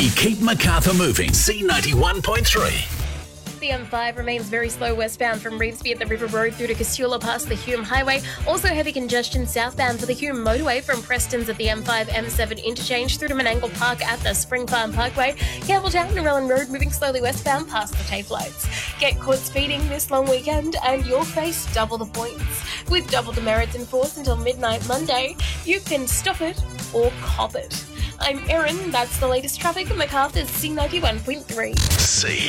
Keep Macarthur moving. C91.3. The M5 remains very slow westbound from Revesby at the River Road through to Casula past the Hume Highway. Also heavy congestion southbound for the Hume Motorway from Preston's at the M5 M7 interchange through to Menangle Park at the Spring Farm Parkway. Campbelltown and Narellan Road moving slowly westbound past the tape lights. Get caught speeding this long weekend and you'll face double the points. With double demerits in force until midnight Monday, you can stop it or cop it. I'm Erin, that's the latest traffic at Macarthur's C91.3. C.